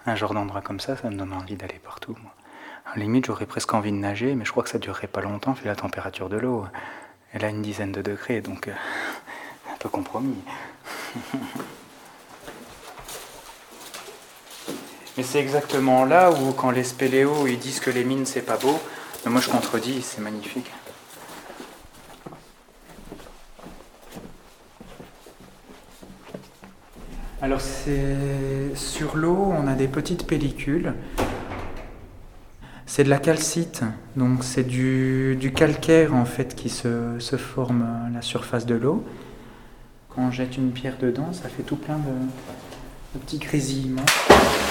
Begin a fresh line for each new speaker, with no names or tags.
Un genre d'endroit comme ça me donne envie d'aller partout. Moi. À la limite, j'aurais presque envie de nager, mais je crois que ça durerait pas longtemps vu la température de l'eau. Elle a une dizaine de degrés, donc un peu compromis. Mais c'est exactement là où, quand les spéléos ils disent que les mines c'est pas beau, mais moi je contredis, c'est magnifique. Alors c'est sur l'eau, on a des petites pellicules. C'est de la calcite, donc c'est du calcaire en fait qui se forme à la surface de l'eau. Quand on jette une pierre dedans, ça fait tout plein de petits grésillements.